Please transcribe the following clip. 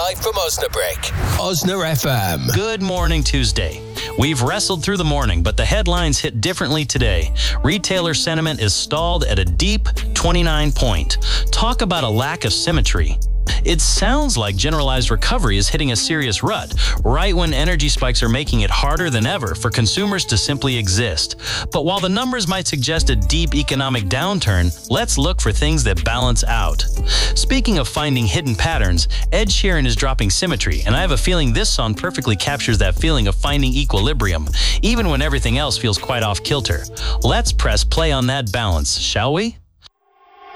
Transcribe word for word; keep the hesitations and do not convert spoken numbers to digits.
live from Osnabrück. Osna F M. Good morning, Tuesday. We've wrestled through the morning, but the headlines hit differently today. Retailer sentiment is stalled at a deep twenty-nine point. Talk about a lack of symmetry. It sounds like generalized recovery is hitting a serious rut, right when energy spikes are making it harder than ever for consumers to simply exist. But while the numbers might suggest a deep economic downturn, let's look for things that balance out. Speaking of finding hidden patterns, Ed Sheeran is dropping Symmetry, and I have a feeling this song perfectly captures that feeling of finding equilibrium, even when everything else feels quite off kilter. Let's press play on that balance, shall we?